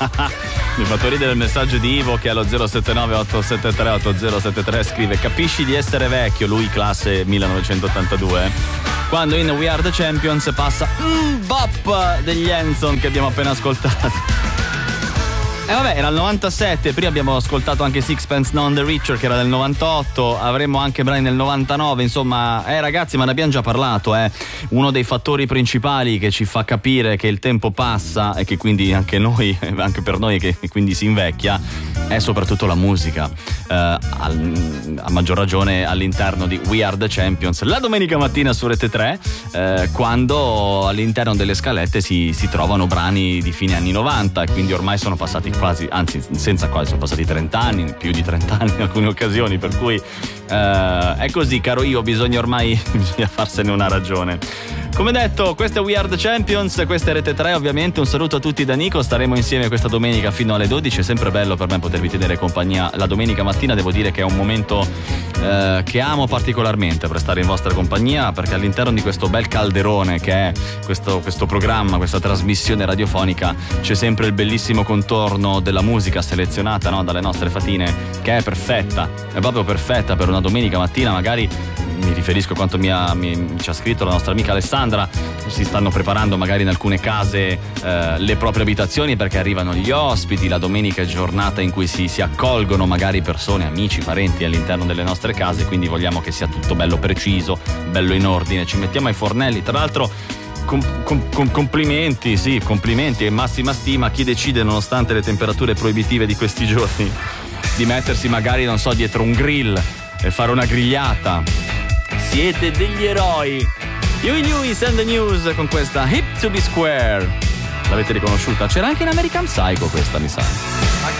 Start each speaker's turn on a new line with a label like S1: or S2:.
S1: Mi fa ridere il messaggio di Ivo che allo 079 873 8073 scrive: capisci di essere vecchio, lui classe 1982, quando in We Are The Champions passa Bop degli Hanson che abbiamo appena ascoltato. E vabbè, era il 97, prima abbiamo ascoltato anche Sixpence None the Richer che era del 98, avremo anche brani del 99, insomma, ragazzi, ma ne abbiamo già parlato, uno dei fattori principali che ci fa capire che il tempo passa e che quindi anche noi, anche per noi che quindi si invecchia, è soprattutto la musica, a maggior ragione all'interno di We Are The Champions, la domenica mattina su Rete 3, quando all'interno delle scalette si trovano brani di fine anni 90 e quindi ormai sono passati quasi, anzi senza quasi, sono passati 30 anni, più di 30 anni in alcune occasioni, per cui è così, caro io, bisogna farsene una ragione. Come detto, questo è We Are The Champions, questa è Rete 3 ovviamente, un saluto a tutti da Nico, staremo insieme questa domenica fino alle 12, è sempre bello per me potervi tenere compagnia la domenica mattina, devo dire che è un momento che amo particolarmente per stare in vostra compagnia, perché all'interno di questo bel calderone che è questo programma, questa trasmissione radiofonica, c'è sempre il bellissimo contorno della musica selezionata, no, dalle nostre fatine, che è perfetta, è proprio perfetta per una domenica mattina. Magari mi riferisco a quanto ci ha scritto la nostra amica Alessandra, si stanno preparando magari in alcune case le proprie abitazioni perché arrivano gli ospiti, la domenica è giornata in cui si accolgono magari persone, amici, parenti all'interno delle nostre case, quindi vogliamo che sia tutto bello preciso, bello in ordine, ci mettiamo ai fornelli. Tra l'altro complimenti e massima stima a chi decide, nonostante le temperature proibitive di questi giorni, di mettersi magari, non so, dietro un grill e fare una grigliata. Siete degli eroi. Huey Lewis and the News con questa Hip to be Square. L'avete riconosciuta? C'era anche in American Psycho questa, mi sa.